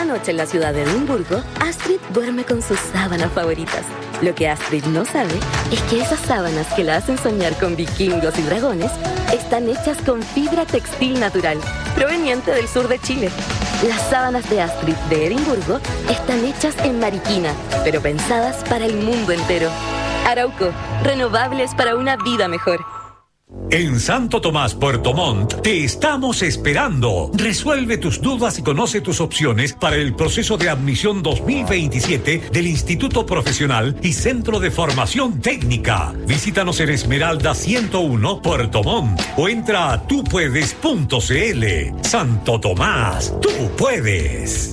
noche en la ciudad de Edimburgo, Astrid duerme con sus sábanas favoritas. Lo que Astrid no sabe es que esas sábanas que la hacen soñar con vikingos y dragones están hechas con fibra textil natural, proveniente del sur de Chile. Las sábanas de Astrid de Edimburgo están hechas en Mariquina, pero pensadas para el mundo entero. Arauco, renovables para una vida mejor. En Santo Tomás, Puerto Montt, te estamos esperando. Resuelve tus dudas y conoce tus opciones para el proceso de admisión 2027 del Instituto Profesional y Centro de Formación Técnica. Visítanos en Esmeralda 101, Puerto Montt, o entra a tupuedes.cl. Santo Tomás, tú puedes.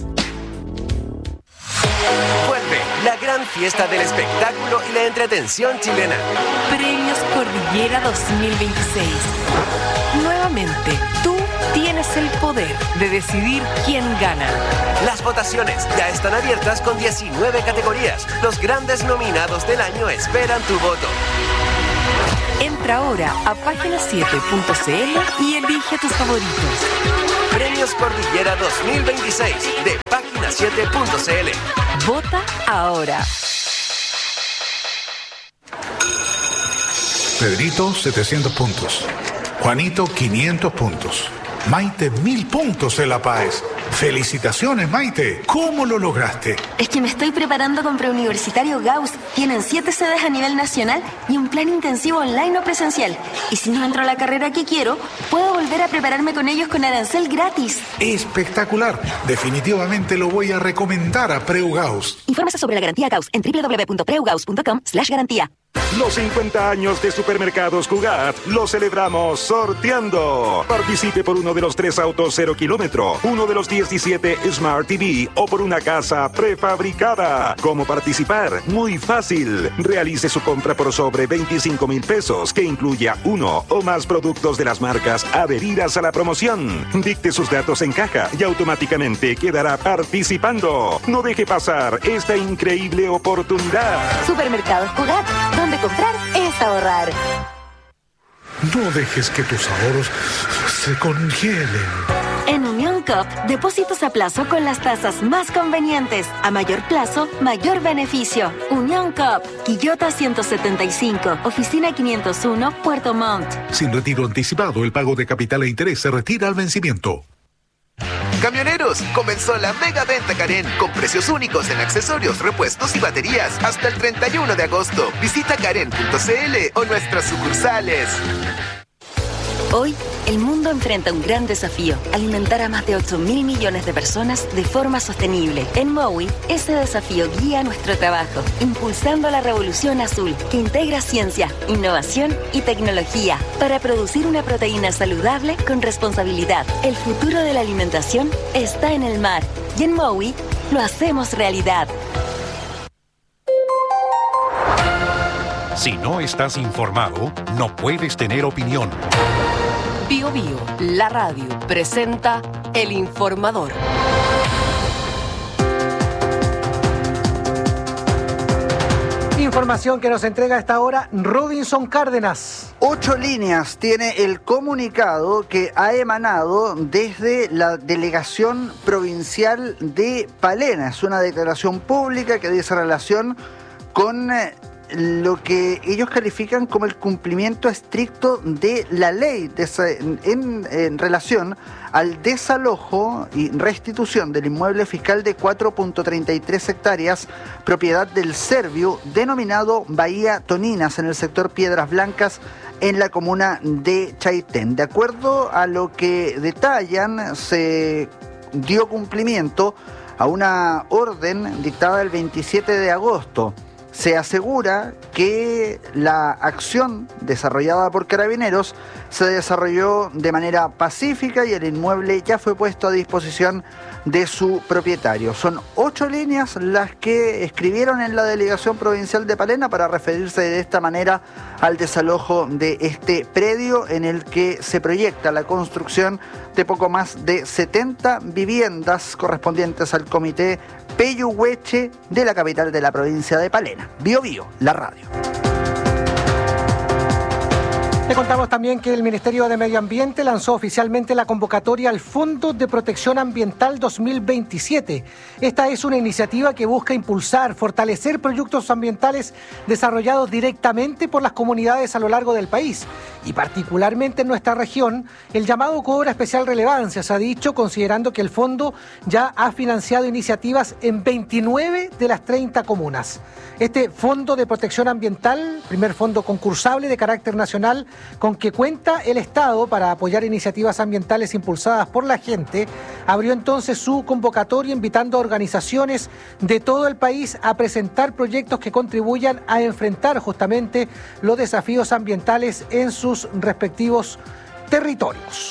Vuelve la gran fiesta del espectáculo y la entretención chilena. Premios Cordillera 2026. Nuevamente, tú tienes el poder de decidir quién gana. Las votaciones ya están abiertas con 19 categorías. Los grandes nominados del año esperan tu voto. Entra ahora a página7.cl y elige tus favoritos. Premios Cordillera 2026 de página7.cl. Vota ahora. Pedrito, 700 puntos. Juanito, 500 puntos. Maite, 1000 puntos en La Paz. ¡Felicitaciones, Maite! ¿Cómo lo lograste? Es que me estoy preparando con Preuniversitario Gauss. Tienen 7 sedes a nivel nacional y un plan intensivo online o presencial. Y si no entro a la carrera que quiero, puedo volver a prepararme con ellos con arancel gratis. ¡Espectacular! Definitivamente lo voy a recomendar a Preu Gauss. Infórmese sobre la garantía Gauss en www.preugauss.com/garantía. Los 50 años de Supermercados Cugat los celebramos sorteando. Participe por uno de los 3 autos 0 kilómetro, uno de los 17 Smart TV o por una casa prefabricada. ¿Cómo participar? Muy fácil. Realice su compra por sobre 25,000 pesos, que incluya uno o más productos de las marcas adheridas a la promoción. Dicte sus datos en caja y automáticamente quedará participando. No deje pasar esta increíble oportunidad. Supermercados Cugat, donde comprar es ahorrar. No dejes que tus ahorros se congelen. En Unión Cup, depósitos a plazo con las tasas más convenientes. A mayor plazo, mayor beneficio. Unión Cup, Quillota 175, Oficina 501, Puerto Montt. Sin retiro anticipado, el pago de capital e interés se retira al vencimiento. Camioneros, comenzó la mega venta Karen con precios únicos en accesorios, repuestos y baterías hasta el 31 de agosto. Visita karen.cl o nuestras sucursales. Hoy, el mundo enfrenta un gran desafío: alimentar a más de 8.000 millones de personas de forma sostenible. En Mowi, ese desafío guía nuestro trabajo, impulsando la revolución azul, que integra ciencia, innovación y tecnología para producir una proteína saludable con responsabilidad. El futuro de la alimentación está en el mar, y en Mowi lo hacemos realidad. Si no estás informado, no puedes tener opinión. Bio Bio, la radio, presenta El Informador. Información que nos entrega a esta hora Robinson Cárdenas. 8 líneas tiene el comunicado que ha emanado desde la Delegación Provincial de Palena. Es una declaración pública que dice relación con lo que ellos califican como el cumplimiento estricto de la ley en relación al desalojo y restitución del inmueble fiscal de 4.33 hectáreas, propiedad del Serviu, denominado Bahía Toninas, en el sector Piedras Blancas, en la comuna de Chaitén. De acuerdo a lo que detallan, se dio cumplimiento a una orden dictada el 27 de agosto. Se asegura que la acción desarrollada por Carabineros se desarrolló de manera pacífica y el inmueble ya fue puesto a disposición de su propietario. Son 8 líneas las que escribieron en la Delegación Provincial de Palena para referirse de esta manera al desalojo de este predio, en el que se proyecta la construcción de poco más de 70 viviendas correspondientes al comité Peyuhueche de la capital de la provincia de Palena. Bio Bio, la radio. Le contamos también que el Ministerio de Medio Ambiente lanzó oficialmente la convocatoria al Fondo de Protección Ambiental 2027. Esta es una iniciativa que busca impulsar, fortalecer proyectos ambientales desarrollados directamente por las comunidades a lo largo del país. Y particularmente en nuestra región, el llamado cobra especial relevancia, se ha dicho, considerando que el fondo ya ha financiado iniciativas en 29 de las 30 comunas. Este Fondo de Protección Ambiental, primer fondo concursable de carácter nacional, con que cuenta el Estado para apoyar iniciativas ambientales impulsadas por la gente, abrió entonces su convocatoria invitando a organizaciones de todo el país a presentar proyectos que contribuyan a enfrentar justamente los desafíos ambientales en sus respectivos territorios.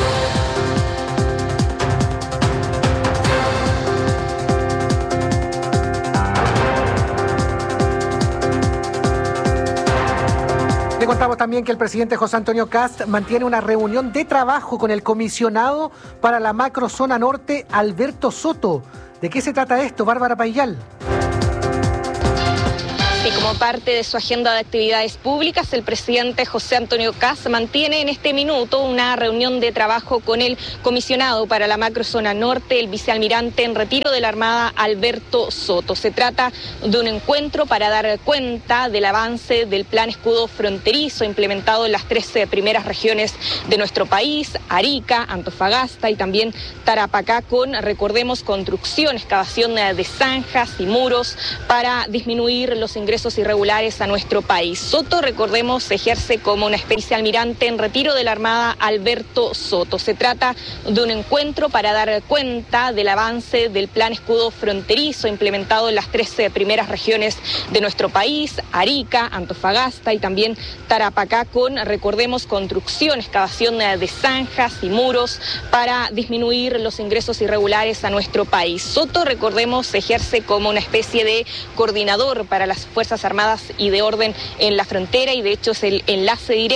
Le contamos también que el presidente José Antonio Kast mantiene una reunión de trabajo con el comisionado para la macrozona norte, Alberto Soto. ¿De qué se trata esto, Bárbara Paillal? Y como parte de su agenda de actividades públicas, el presidente José Antonio Kast mantiene en este minuto una reunión de trabajo con el comisionado para la macrozona norte, el vicealmirante en retiro de la Armada, Alberto Soto. Se trata de un encuentro para dar cuenta del avance del plan escudo fronterizo implementado en las 13 primeras regiones de nuestro país, Arica, Antofagasta y también Tarapacá, con, recordemos, construcción, excavación de zanjas y muros para disminuir los ingresos irregulares a nuestro país. Soto, recordemos, ejerce como una especie de almirante en retiro de la Armada, Alberto Soto. Se trata de un encuentro para dar cuenta del avance del plan escudo fronterizo implementado en las 13 primeras regiones de nuestro país, Arica, Antofagasta y también Tarapacá, con, recordemos, construcción, excavación de zanjas y muros para disminuir los ingresos irregulares a nuestro país. Soto, recordemos, ejerce como una especie de coordinador para las Fuerzas Armadas y de Orden en la frontera y de hecho es el enlace directo